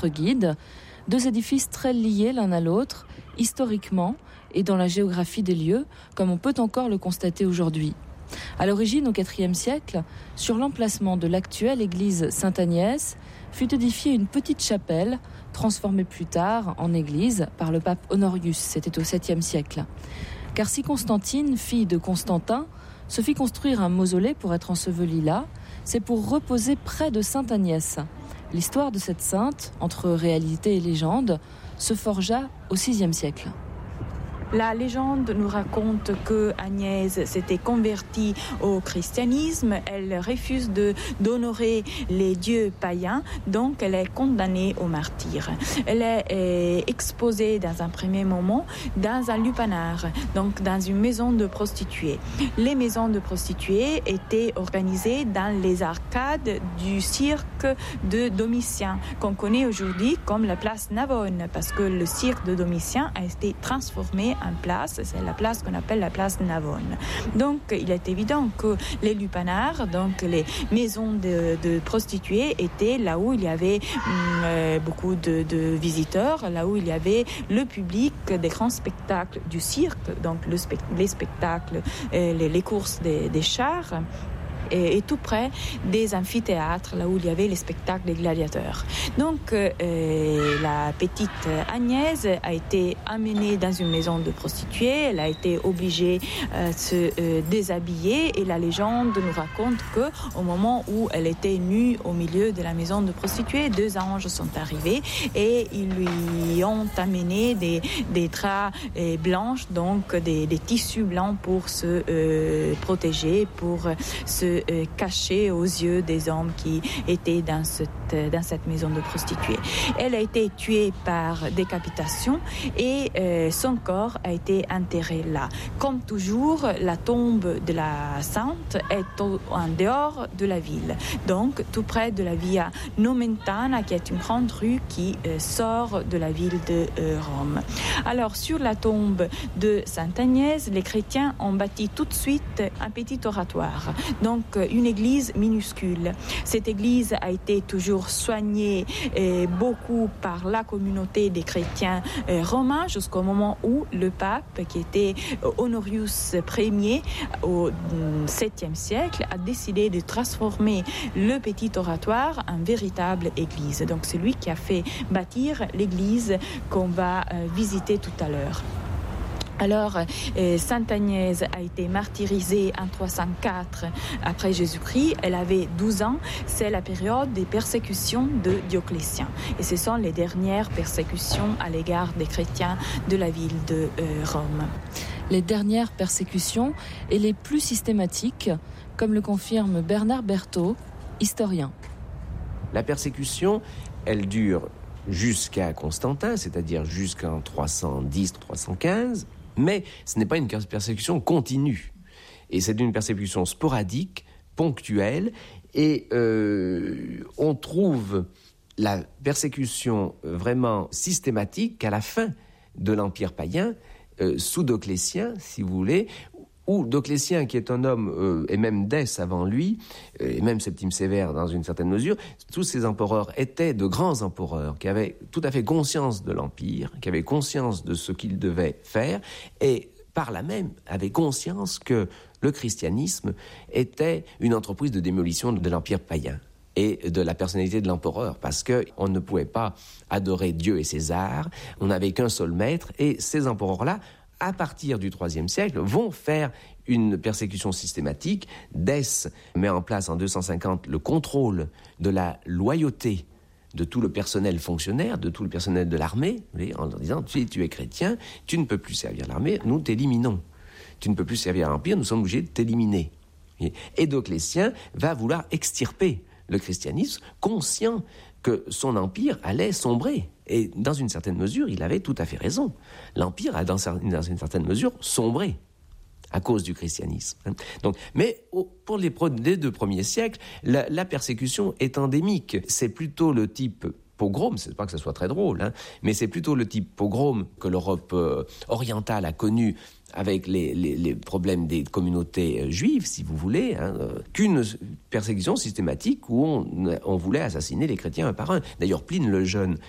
notre guide. Deux édifices très liés l'un à l'autre, historiquement et dans la géographie des lieux, comme on peut encore le constater aujourd'hui. À l'origine, au IVe siècle, sur l'emplacement de l'actuelle église Sainte-Agnès, fut édifiée une petite chapelle, transformée plus tard en église par le pape Honorius, c'était au 7e siècle. Car si Constantine, fille de Constantin, se fit construire un mausolée pour être ensevelie là, c'est pour reposer près de Sainte-Agnès. L'histoire de cette sainte, entre réalité et légende, se forgea au VIe siècle. La légende nous raconte que Agnès s'était convertie au christianisme. Elle refuse d'honorer les dieux païens, donc elle est condamnée au martyre. Elle est exposée dans un premier moment dans un lupanar, donc dans une maison de prostituées. Les maisons de prostituées étaient organisées dans les arcades du cirque de Domitien, qu'on connaît aujourd'hui comme la place Navone, parce que le cirque de Domitien a été transformé en place, c'est la place qu'on appelle la place Navone. Donc il est évident que les lupanars, donc les maisons de prostituées, étaient là où il y avait beaucoup de visiteurs, là où il y avait le public des grands spectacles du cirque, donc les spectacles, les courses des chars. Et tout près des amphithéâtres, là où il y avait les spectacles des gladiateurs. Donc, la petite Agnès a été amenée dans une maison de prostituées, elle a été obligée de se déshabiller, et la légende nous raconte qu'au moment où elle était nue au milieu de la maison de prostituées, deux anges sont arrivés et ils lui ont amené des draps blancs, donc des tissus blancs pour se protéger, pour se caché aux yeux des hommes qui étaient dans cette maison de prostituées. Elle a été tuée par décapitation et son corps a été enterré là. Comme toujours, la tombe de la sainte est en dehors de la ville, donc tout près de la Via Nomentana, qui est une grande rue qui sort de la ville de Rome. Alors, sur la tombe de Sainte Agnès, les chrétiens ont bâti tout de suite un petit oratoire. Donc, une église minuscule. Cette église a été toujours soignée beaucoup par la communauté des chrétiens romains jusqu'au moment où le pape, qui était Honorius Ier au 7e siècle, a décidé de transformer le petit oratoire en véritable église. Donc c'est lui qui a fait bâtir l'église qu'on va visiter tout à l'heure. Alors, Sainte Agnès a été martyrisée en 304 après Jésus-Christ. Elle avait 12 ans. C'est la période des persécutions de Dioclétien. Et ce sont les dernières persécutions à l'égard des chrétiens de la ville de Rome. Les dernières persécutions et les plus systématiques, comme le confirme Bernard Berthaud, historien. La persécution, elle dure jusqu'à Constantin, c'est-à-dire jusqu'en 310-315. Mais ce n'est pas une persécution continue. Et c'est une persécution sporadique, ponctuelle. Et on trouve la persécution vraiment systématique qu'à la fin de l'Empire païen, sous Dioclétien, si vous voulez, où Dioclétien, qui est un homme, et même Dès avant lui, et même Septime Sévère dans une certaine mesure, tous ces empereurs étaient de grands empereurs qui avaient tout à fait conscience de l'Empire, qui avaient conscience de ce qu'ils devaient faire, et par là même avaient conscience que le christianisme était une entreprise de démolition de l'Empire païen et de la personnalité de l'empereur, parce qu'on ne pouvait pas adorer Dieu et César, on n'avait qu'un seul maître, et ces empereurs-là, à partir du IIIe siècle, vont faire une persécution systématique. Dès met en place en 250 le contrôle de la loyauté de tout le personnel fonctionnaire, de tout le personnel de l'armée, en leur disant « si tu es chrétien, tu ne peux plus servir l'armée, nous t'éliminons. Tu ne peux plus servir l'Empire, nous sommes obligés de t'éliminer. » Et Dioclétien va vouloir extirper le christianisme, conscient que son empire allait sombrer. Et dans une certaine mesure, il avait tout à fait raison. L'empire a, dans une certaine mesure, sombré à cause du christianisme. Donc, mais pour les deux premiers siècles, la persécution est endémique. C'est plutôt le type pogrom, c'est pas que ce soit très drôle, mais c'est plutôt le type pogrom que l'Europe orientale a connu avec les problèmes des communautés juives, si vous voulez, qu'une persécution systématique où on voulait assassiner les chrétiens un par un. D'ailleurs, Pline le Jeune